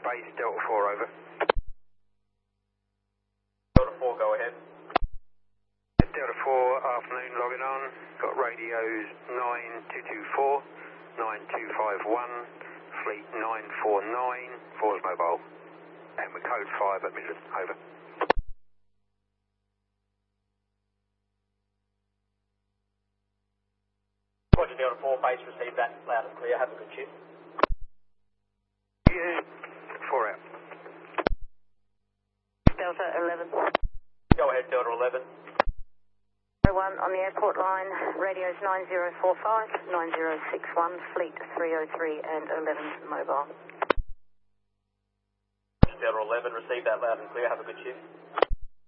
base, Delta 4, over. Delta 4, go ahead. Delta 4, afternoon, logging on. Got radios 9224, 9251, fleet 949, 4's mobile. And we're code 5 at Midland, over. Roger, Delta 4, base, receive that loud and clear. Have a good shift. Yeah, 4 out. Delta 11. Go ahead, Delta 11. 01 on the airport line, radios 9045, 9061, fleet 303 and 11 mobile. Delta 11, receive that loud and clear. Have a good shift.